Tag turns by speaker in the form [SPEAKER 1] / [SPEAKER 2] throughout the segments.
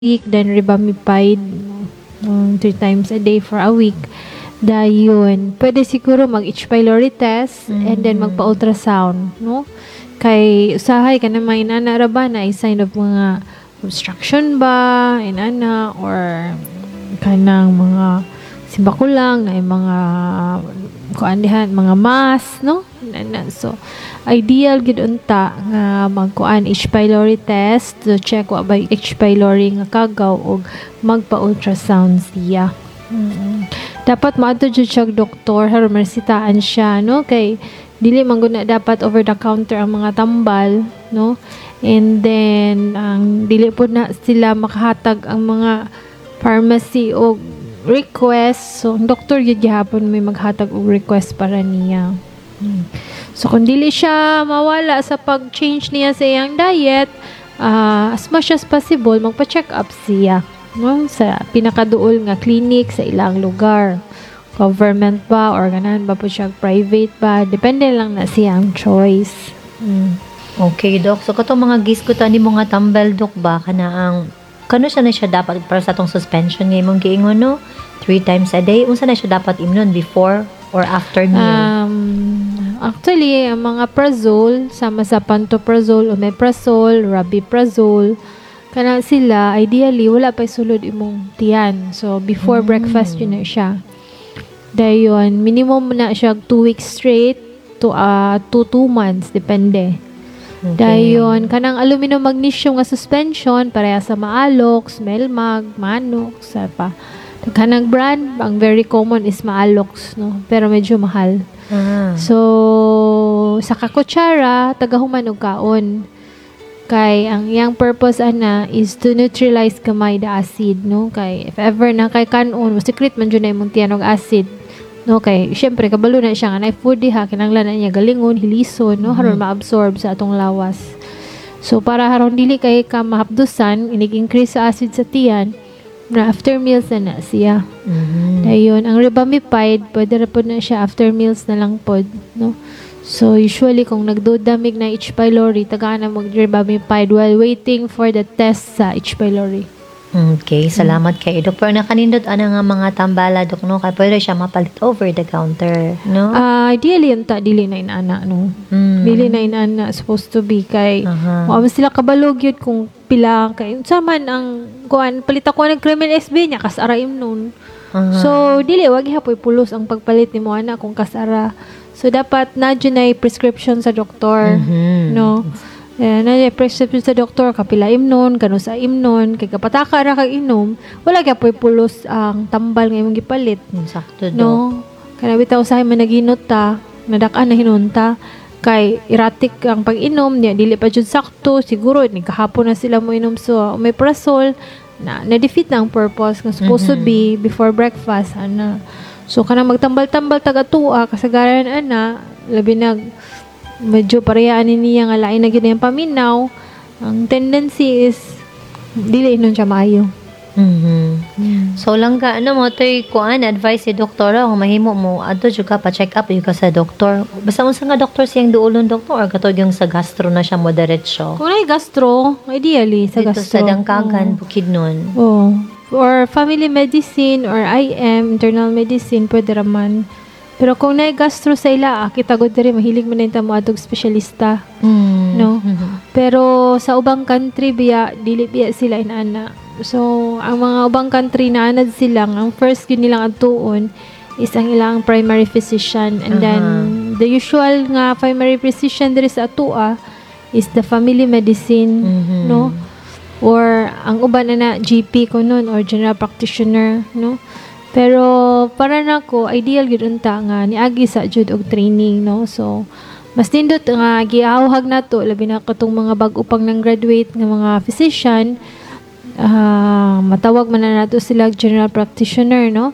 [SPEAKER 1] week, then Ribamipide 3 times a day for a week. Dayon, pwede siguro mag-H. pylori test and then magpa-ultrasound, no? Kay usahay ka na may inana ba na a sign of mga obstruction ba, inana, or kanang mga simbakulang na mga kuandihan, mga mass, no? Inana. So, ideal gid unta nga magkuan H. pylori test to check wa ba H. pylori nga kagaw og magpa-ultrasound siya. Dapat maadto jud siya doktor aron marsitaan siya, no? Kay dili man gud na dapat over the counter ang mga tambal, no? And then ang dili po na sila makahatag ang mga pharmacy og request. So ang doktor gyud gihapon may maghatag og request para niya. So kung dili siya mawala sa pag-change niya sa iyang diet, as much as possible magpa-check up siya, no? Sa pinakaduol nga clinic sa ilang lugar. Government ba or ganan ba po siya, private ba, depende lang na siyang choice.
[SPEAKER 2] Okay, Dok. So, katong mga gisgutan ni mo nga tambal, Dok, ba? Kano siya na siya dapat para sa atong suspension nga imong giingon, no? 3 times a day. Unsa na siya dapat imnon before or after meal?
[SPEAKER 1] Actually, ang mga prazole, sama sa pantoprazole, omeprazole, rabiprazole, kana sila, ideally, wala pa sulod imong tiyan. So, before breakfast yun na siya. Dayon, minimum na siya 2 weeks straight to 2 months, depende.
[SPEAKER 2] Okay.
[SPEAKER 1] Dayon, kanang aluminum magnesium nga suspension, pareha sa Maalox, Melmag, Manox, sa pa. Kanang brand, ang very common is Maalox, no? Pero medyo mahal. So, sa kakutsara, tagahuman og kaon. Kay ang iyang purpose ana is to neutralize gamay the acid, no? Kay if ever na kay kanon, secret man jud na imong tiyan og acid, no? Kay syempre kabalo na siya nga na food diha kinahanglan na niya galingon, hilison, no? Haron ma-absorb sa atong lawas. So para haron dili kay ka mahapdusan, inig-increase sa acid sa tiyan, na after meals na siya. Dayon, ang Ribamipide, pwede ra pod na siya after meals na lang pod, no? So, usually, kung nagdodamig na H. pylori, tagaan na mag-Ribamipide while waiting for the test sa H. pylori.
[SPEAKER 2] Okay, salamat kay Dok. Pero nakanindot ana nga mga tambala, Dok, no? Kaya pwede siya mapalit over the counter, no?
[SPEAKER 1] Ideally, yun dili na inana, no? Dili na inana supposed to be kay sila kabalog yun kung pila kay saman ang kuan palit ako ng Kremel SB niya kasara imnon. So dili wag hapoy pulos ang pagpalit nimo ana kung kasara. So dapat na dyan prescription sa doktor, no? Na prescription sa doktor kapila imnon kano sa imnon kay kapataka ra kag inom wala gyud pulos ang tambal nga imong gipalit.
[SPEAKER 2] Sakto, Dok.
[SPEAKER 1] No? Kaya bitaw sa man naginot ta, nadak-an na hinunta kay erratic ang pag-inom niya, dili pa jud sakto, siguro ni kahapon na sila mo inom so omeprazole na defeat na ang purpose nga supposed to be before breakfast ana. So kanang magtambal-tambal taga-tua kasagaran ana, labi nag medyo parehaan niya nga lain na gyud ang paminaw, ang tendency is dili nun siya maayo.
[SPEAKER 2] So langga ano mo toy kuan advice si doktor kung mahimo mo adto jud ka pa check up yung ka sa doktor. Basta unsa nga doktor siyang duolon doktor or katog yung sa gastro na siya mo diretso.
[SPEAKER 1] Kung ay gastro, ideally sa
[SPEAKER 2] Dito
[SPEAKER 1] gastro.
[SPEAKER 2] sa Dangkagan, Bukidnon.
[SPEAKER 1] Or family medicine or IM, internal medicine, pwede raman. Pero kung na gastro sa ila, kita ko diri mahilig man nita mo adtog espesyalista. No? Pero sa ubang country biya dili biya sila inana. So ang mga ubang country na anad silang ang first yun nilang adtuon is ang ilang primary physician and then the usual nga primary physician diri sa atua is the family medicine, no? Or ang uban na GP ko nun or general practitioner, no? Pero para nako ideal gyud unta nga niagi sa jud og training, no? So mas nindot nga giawhag nato labi na katong mga bag-o pang nang graduate nga mga physician, matawag man na nato sila general practitioner, no?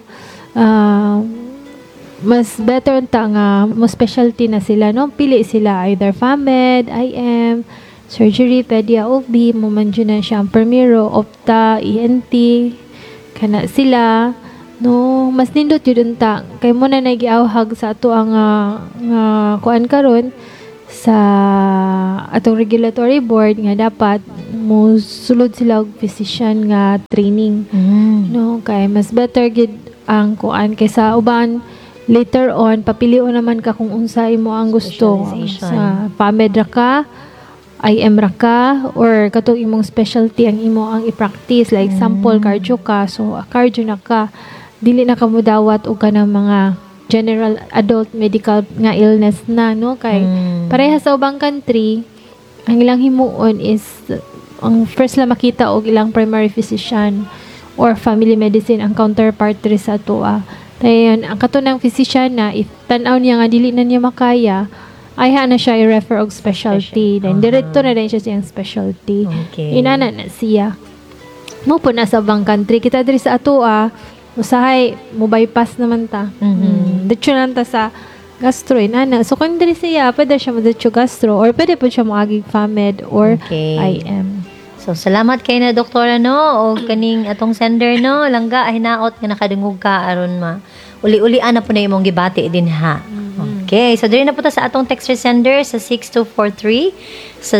[SPEAKER 1] Mas better unta nga mo specialty na sila, no? Pili sila either FAMED, IM, surgery, pedia, OB, mo man dyan na siya ang Permiro, Opta, ENT, kana sila, no? Mas nindot yun unta kay mo na nagiawhag sa ato ang kuan karon sa atong regulatory board nga dapat mo sulod sila og physician nga training. No, kay mas better gid ang kuan kaysa uban later on papilion naman ka kung unsa imo ang gusto
[SPEAKER 2] Specialization.
[SPEAKER 1] sa PAMED ra ka, IM ra ka, or katong imong specialty ang imo ang i-practice, like example cardio ka, so cardio na ka, dili na ka mo dawat og kanang mga general adult medical nga illness na, no, kay pareha sa ubang country ang ilang himuon is ang first la makita og ilang primary physician or family medicine ang counterpart diri sa atoa. Dayon, ang katunang physician na, if tan-aw niya nga dili na niya makaya, ay na siya i-refer og specialty. Then, diretso na din siya siyang specialty.
[SPEAKER 2] Okay.
[SPEAKER 1] Inana na siya. Mo po na sa bang country. Kita diri sa atoa, usahay, mo bypass naman ta. Diretso lang ta sa gastro, inana. So, kung diri siya, pwede siya mo diretso gastro, or pwede po siya mo agig FAMED or
[SPEAKER 2] Okay.
[SPEAKER 1] IM.
[SPEAKER 2] So, salamat kay na doktora, no? O kaning atong sender, no? Langga, hinaot nga nakadungog ka aron ma. Uli-ulian na po na imong gibati din, ha? Okay. So, diri na po ta sa atong text sender sa 6243 sa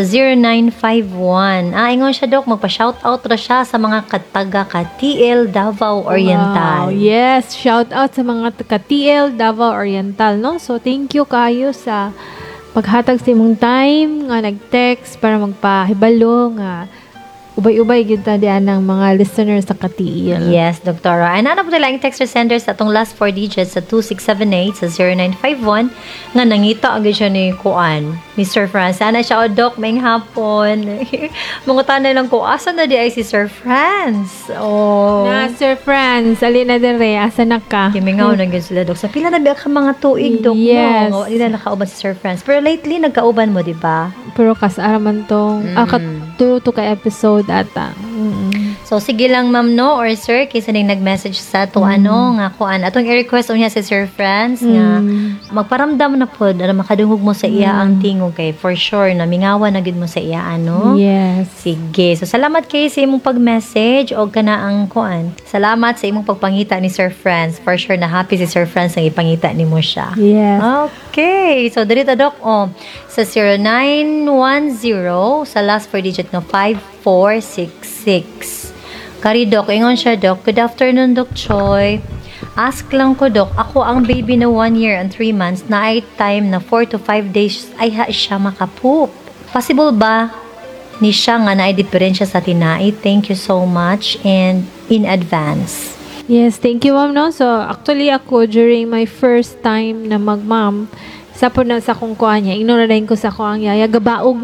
[SPEAKER 2] 0951. Ingon siya, Dok, magpa-shoutout ra siya sa mga kataga ka TL Davao Oriental.
[SPEAKER 1] Wow, yes, shout out sa mga ka-TL Davao Oriental, no? So, thank you kayo sa paghatag sa imong time nga nag-text para magpahibalo nga ubay-ubay gyud ta diyan ng mga listeners sa ka-TL.
[SPEAKER 2] Yes, Doktora. Ay, na po nila ang text sender sa atong last 4 digits sa 2678 sa 0951 nga nangita agad siya ni Kuan, Mr. Franz. Sana siya, o Dok, may hapon. Mga tanay lang ko, asa na di ay si Sir Franz? Oh.
[SPEAKER 1] Na, Sir Franz, alin na dire, asa na ka?
[SPEAKER 2] Kimingaw na gyud sila, Dok. Sa pila na biya ka mga tuig, Dok,
[SPEAKER 1] Yes.
[SPEAKER 2] mo. Hindi na nakauban si Sir Franz. Pero lately, nagkauban mo, di ba?
[SPEAKER 1] Pero kasaraman tong, katuro to ka episode ata.
[SPEAKER 2] So, sige lang, ma'am, no? Or sir, kaysa nang nag-message sa to, ano, nga kuan. Atong i-request niya si Sir Franz nga magparamdam na po na makadungog mo sa iya ang tingog kay for sure na mingawan na gid mo sa iya, ano?
[SPEAKER 1] Yes.
[SPEAKER 2] Sige. So, salamat kay sa imong pag-message o kana ang kuan. Salamat sa imong pagpangita ni Sir Franz. For sure na happy si Sir Franz nga ipangita nimo siya.
[SPEAKER 1] Yes.
[SPEAKER 2] Okay. So, dito, Dok, sa 0910, sa last 4 digit nga 5466. Kari, Dok, ingon siya, Dok. Good afternoon, Dok Choi. Ask lang ko, Dok. Ako ang baby na 1 year and 3 months na ay time na 4 to 5 days ay siya makapoop. Possible ba ni siya nga na ay diferensya sa tinai? Thank you so much and in advance.
[SPEAKER 1] Yes, thank you, ma'am, no? So, actually ako, during my first time na mag-mom, sa po na sa kong kuha niya, ignoradahin ko sa kuha niya, gabaog,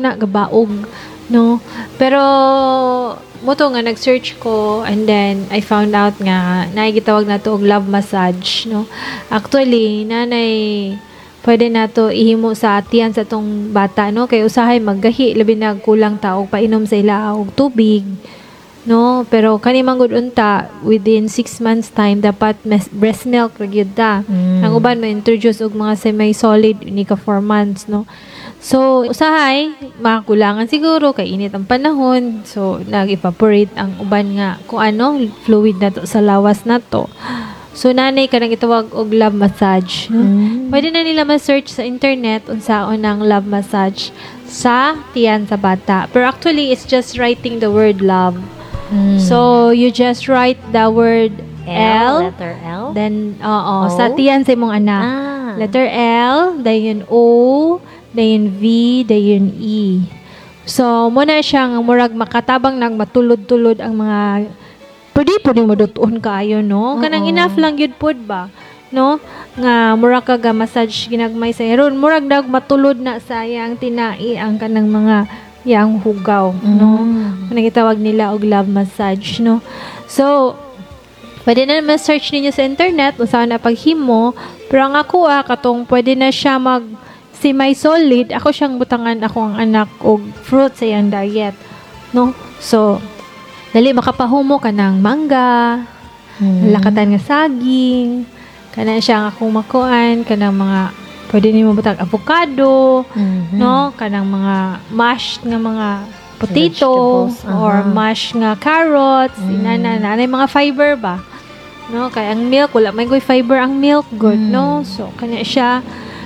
[SPEAKER 1] no? Pero, muto nga, nag-search ko, and then, I found out nga, naigitawag na to og love massage, no? Actually, nanay, pwede na to ihimo sa atiyan sa tong bata, no? Kay usahay maggahi, labi na kulang taog, painom sa ila og tubig, no? Pero kanimang gud unta within 6 months time dapat breast milk ra gyud ta. Ang uban mo introduce og mga semi-solid ni ka 4 months, no? So usahay makulangan siguro kay init ang panahon. So nag-evaporate ang uban nga kung ano fluid na to sa lawas na to. So nanay ka nang itawag og love massage, no? Pwede na nila ma-search sa internet unsaon ang love massage sa tiyan sa bata. Pero actually it's just writing the word love. So, you just write the word L,
[SPEAKER 2] letter L.
[SPEAKER 1] then, sa tiyan sa imong anak. Letter L, dayon O, dayon V, dayon E. So, muna siya nga murag makatabang nang matulod-tulod ang mga pwede mo dutuon kaayo, no? Kanang enough lang yun pod ba? No? Nga murag ka massage ginagmay sa heron. Murag dag matulod na sayang tinai ang kanang mga yang hugaw, no? Nagitawag nila og love massage, no? So, pwede na ma-search ninyo sa internet kung saan na paghimo, pero ang ako katong pwede na siya mag semi-solid, ako siyang butangan ako ang anak og fruit sa iyang diet, no? So, dali makapahumo ka ng mangga, lakatan nga saging, kana siya akong makuan, kanang mga pwede nimo butang avocado, no? Kanang mga mashed nga mga potato or mashed nga carrots, nanay mga fiber ba? No, kay ang milk wala may fiber ang milk good, no? So kanya siya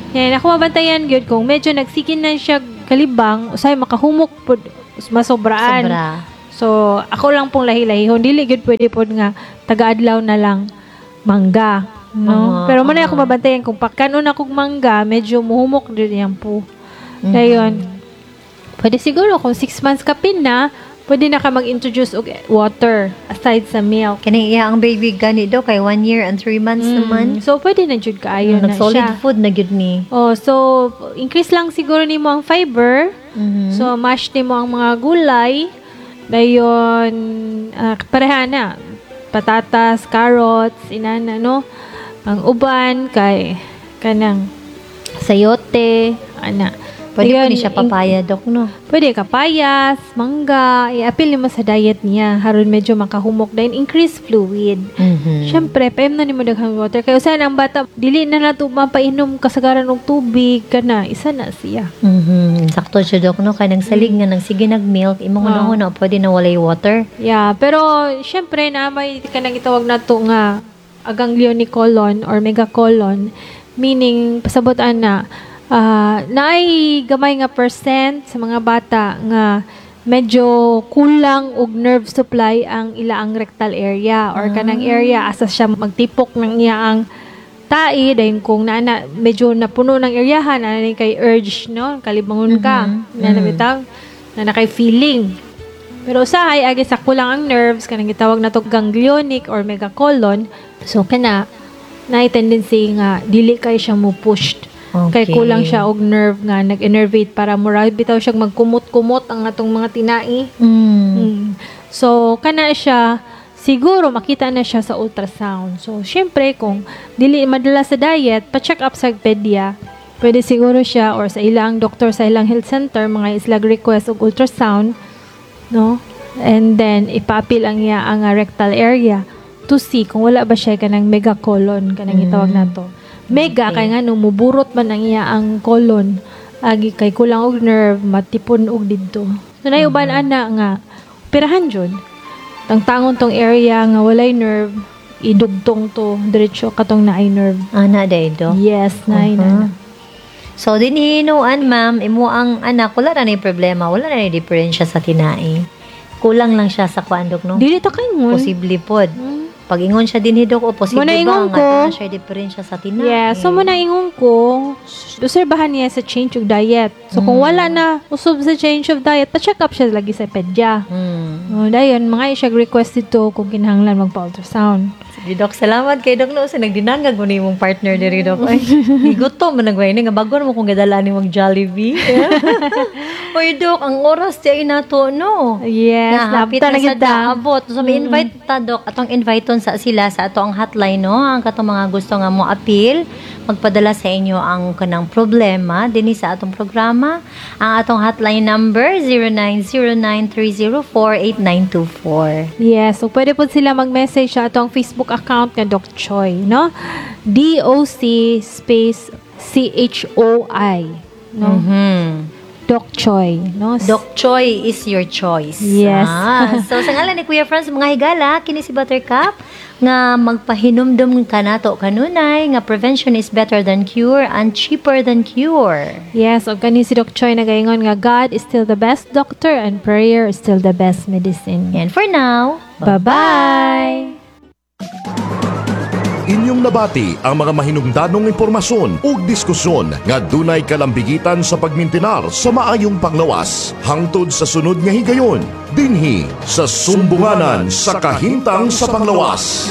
[SPEAKER 1] Yan, ako mabantayan gyud kung medyo nagsikin na siya kalibang, usay makahumok pud masobraan.
[SPEAKER 2] Sobra.
[SPEAKER 1] So, ako lang pong lahi-lahihon. Dili gyud pwede pod nga taga-adlaw na lang mangga, no? Pero man ako mabantayan kung pagkanon akong mangga, medyo muhumok din yan po. Dayon. Pwede siguro kung 6 months ka pin na, pwede na ka mag-introduce og water aside sa milk.
[SPEAKER 2] Kani iya ang baby gani do kay 1 year and 3 months naman.
[SPEAKER 1] So, pwede na jud kaayo na
[SPEAKER 2] Nag-solid
[SPEAKER 1] siya.
[SPEAKER 2] food na gyud ni.
[SPEAKER 1] Oh, so increase lang siguro nimo ang fiber. So mash nimo ang mga gulay. Dayon pareha na. Patatas, carrots, inana no. Ang uban kay kanang sayote, ana.
[SPEAKER 2] Pwede po
[SPEAKER 1] Dayon,
[SPEAKER 2] ni siya papaya, Dok, no?
[SPEAKER 1] Pwede kapayas, mangga, i-appeal mo sa diet niya haron medyo makahumok din, increase fluid. Syempre, paim na nimo daghang water kay usahay ang bata dili na nato mapainom kasagaran og tubig kana isa na siya.
[SPEAKER 2] Sakto siya, Dok, no? Kaya nang salig nga, nang sige nag-milk, imong una pwede na walay water.
[SPEAKER 1] Yeah, pero syempre na may kanang itawag nato nga gangliocolon or megacolon, meaning pasabotan na naay gamay nga percent sa mga bata nga medyo kulang og nerve supply ang ilaang rectal area or kanang area asa siya magtipok ng iyaang tai dahil kung naana medyo napuno ng eryahan na kay urge no kalibangon ka na nabitaw na kay feeling. Pero usahay agi sa kulang ang nerves kanang gitawag nato ganglionic or megacolon, so kana naay tendency nga dili kay siya mo pushed. Kay kulang siya og nerve nga nag-innervate para mura bitaw siya magkumot-kumot ang atong mga tinai. So kana siya siguro makita na siya sa ultrasound. So syempre kung dili madala sa diet, pa-check up sa pedia. Pwede siguro siya or sa ilang doktor sa ilang health center mga islag request og ultrasound, no? And then ipapil ang iya ang rectal area to see kung wala ba siya kanang megacolon kanang itawag nato. Mega kay nga nung muburot man ang iya ang colon agi kay kulang og nerve matipon og didto. So nayuban ana nga operahan jud. Tangon tong area nga walay nerve idugtong to diretso katong naay nerve.
[SPEAKER 2] Ana day, Dok?
[SPEAKER 1] Yes, naay na.
[SPEAKER 2] So din hinuan, ma'am, imo ang anak wala na ni problema, wala na ni diferensya sa tinai. Kulang lang siya sa kuan, Dok, no?
[SPEAKER 1] Dili ta kay ngon.
[SPEAKER 2] Posible pod. Pag ingon siya din Dok, o posible
[SPEAKER 1] Muna
[SPEAKER 2] ba
[SPEAKER 1] ingon ko.
[SPEAKER 2] nga na siya diferensya sa tinai?
[SPEAKER 1] Yeah, so muna ingon ko, obserbahan niya sa change of diet. So kung wala na usob sa change of diet, pa-check up siya lagi sa pedya. Dayon, mga siya request dito kung kinahanglan magpa-ultrasound.
[SPEAKER 2] Sige, Dok, salamat kay Dok, no? Sa nagdinangag mo ni mong partner diri, Dok. Ay, higutom mo nagway nga bago mo kung gadala ni mong Jollibee. Oy, Dok, ang oras di ay nato, no?
[SPEAKER 1] Yes,
[SPEAKER 2] Nahapit
[SPEAKER 1] lapta
[SPEAKER 2] na
[SPEAKER 1] na
[SPEAKER 2] sa
[SPEAKER 1] kita.
[SPEAKER 2] daabot. So, may invite ta, Dok. Atong invite sa sila sa ato ang hotline, no? Ang katong mga gusto nga mo appeal, magpadala sa inyo ang kanang problema dinhi sa atong programa. Ang atong hotline number 0909-304-8924.
[SPEAKER 1] Yes, so pwede po sila mag-message sa atong Facebook account nga Doc Choi, no? DOC space CHOI, no? Doc Choi, no?
[SPEAKER 2] Doc Choi is your choice.
[SPEAKER 1] Yes.
[SPEAKER 2] So, sa ngalan ni Kuya Franz, mga higala, kini si Buttercup, nga magpahinumdum ka nato kanunay, nga prevention is better than cure and cheaper than cure.
[SPEAKER 1] Yes, o kani si Doc Choi nagaingon nga God is still the best doctor and prayer is still the best medicine.
[SPEAKER 2] And for now,
[SPEAKER 1] Bye-bye!
[SPEAKER 3] Inyong nabati ang mga mahinungdanong impormasyon ug diskusyon nga dunay kalambigitan sa pagmintinar sa maayong panglawas hangtod sa sunod nga higayon dinhi sa sumbunganan sa kahimtang sa panglawas.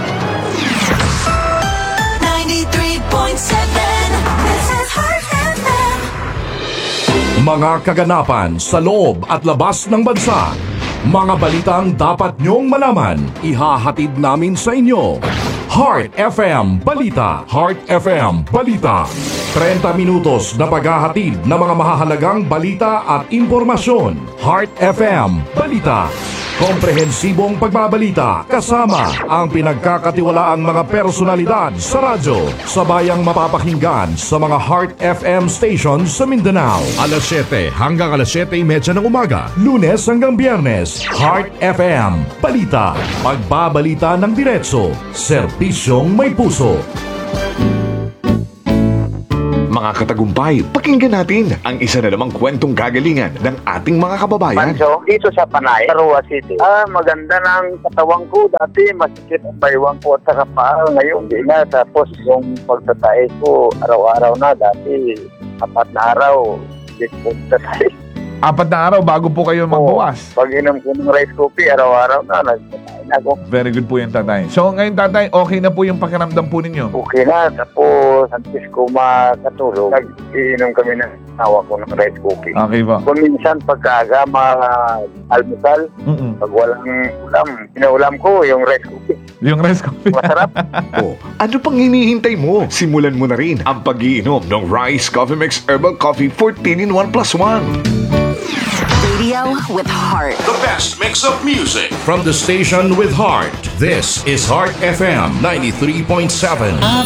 [SPEAKER 4] 93.7 This is Heart FM.
[SPEAKER 3] Mga kaganapan sa loob at labas ng bansa. Mga balitang dapat nyong malaman, ihahatid namin sa inyo. Heart FM Balita. Heart FM Balita. 30 minutos na paghahatid ng mga mahahalagang balita at impormasyon. Heart FM Balita. Komprehensibong pagbabalita kasama ang pinagkakatiwalaang mga personalidad sa radyo. Sabayang mapapakinggan sa mga Heart FM stations sa Mindanao. Alas 7 hanggang alas 7:30 ng umaga. Lunes hanggang Biyernes. Heart FM Balita. Pagbabalita ng diretso. Serbisyong may puso.
[SPEAKER 5] Mga katagumpay, pakinggan natin ang isa na namang kwentong kagalingan ng ating mga kababayan.
[SPEAKER 6] Manso, dito sa Panay, Arua City. Maganda ng katawang ko. Dati masikip ang baywang ko at saka paa. Ngayon, di na. Tapos yung pagtatay ko, araw-araw na. Dati, 4 na araw, di ko tatay.
[SPEAKER 7] 4 na araw bago po kayo magbawas.
[SPEAKER 6] Pag inom ko ng rice coffee, araw-araw na. Nagtatay na ako.
[SPEAKER 7] Very good po yan, tatay. So, ngayon, tatay, okay na po yung pakiramdam po ninyo?
[SPEAKER 6] Okay na. Tapos, antes ko makatulog, nag-iinom kami ng tawa ko ng rice coffee.
[SPEAKER 7] Okay po.
[SPEAKER 6] Kung minsan, pagkaaga, almusal, pag walang ulam, pinaulam ko yung rice coffee.
[SPEAKER 7] Yung rice coffee.
[SPEAKER 6] Masarap.
[SPEAKER 5] O, ano pang hinihintay mo? Simulan mo na rin ang pag-iinom ng Rice Coffee Mix Herbal Coffee 14 in 1 plus 1.
[SPEAKER 4] Radio with heart.
[SPEAKER 3] The best mix of music from the station with heart. This is Heart FM 93.7.